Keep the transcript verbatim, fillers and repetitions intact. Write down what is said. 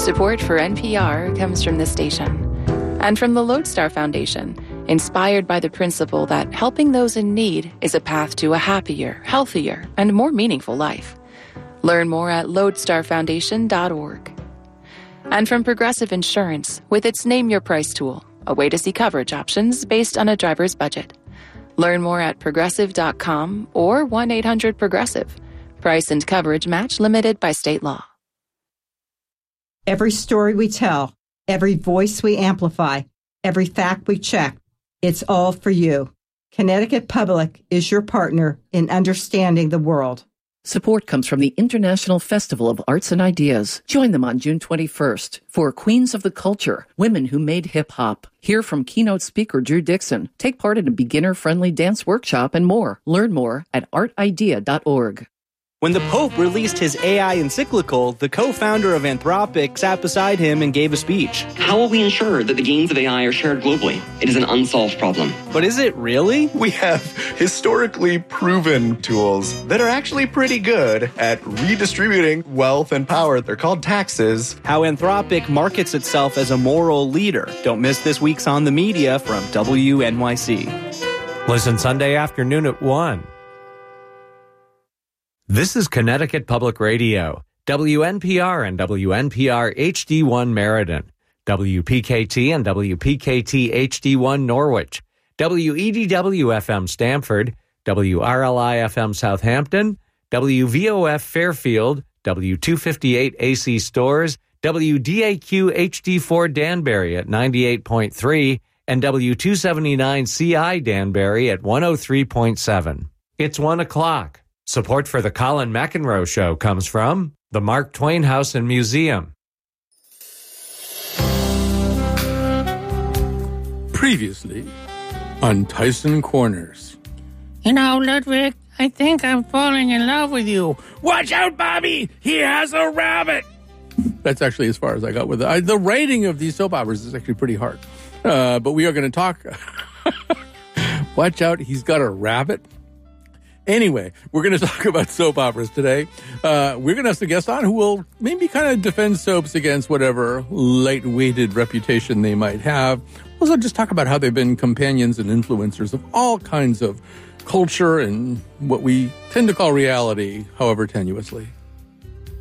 Support for N P R comes from this station and from the Lodestar Foundation, inspired by the principle that helping those in need is a path to a happier, healthier, and more meaningful life. Learn more at lodestar foundation dot org. And from Progressive Insurance with its Name Your Price tool, a way to see coverage options based on a driver's budget. Learn more at progressive dot com or one eight hundred progressive. Price and coverage match limited by state law. Every story we tell, every voice we amplify, every fact we check, it's all for you. Connecticut Public is your partner in understanding the world. Support comes from the International Festival of Arts and Ideas. Join them on June twenty-first for Queens of the Culture, Women Who Made Hip-Hop. Hear from keynote speaker Drew Dixon. Take part in a beginner-friendly dance workshop and more. Learn more at art idea dot org. When the Pope released his A I encyclical, the co-founder of Anthropic sat beside him and gave a speech. How will we ensure that the gains of A I are shared globally? It is an unsolved problem. But is it really? We have historically proven tools that are actually pretty good at redistributing wealth and power. They're called taxes. How Anthropic markets itself as a moral leader. Don't miss this week's On the Media from W N Y C. Listen Sunday afternoon at one. This is Connecticut Public Radio, W N P R and W N P R H D one Meriden, W P K T and W P K T H D one Norwich, W E D W F M Stamford, W R L I F M Southampton, W V O F Fairfield, W two fifty-eight A C Stores, W D A Q H D four Danbury at ninety-eight point three, and W two seventy-nine C I Danbury at one oh three point seven. It's one o'clock. Support for the Colin McEnroe Show comes from the Mark Twain House and Museum. Previously on Tyson Corners. You know, Ludwig, I think I'm falling in love with you. Watch out, Bobby! He has a rabbit! That's actually as far as I got with it. I, the writing of these soap operas is actually pretty hard. Uh, but we are going to talk. Watch out, he's got a rabbit. Anyway, we're going to talk about soap operas today. Uh, we're going to have some guests on who will maybe kind of defend soaps against whatever light-weighted reputation they might have. We'll also just talk about how they've been companions and influencers of all kinds of culture and what we tend to call reality, however tenuously.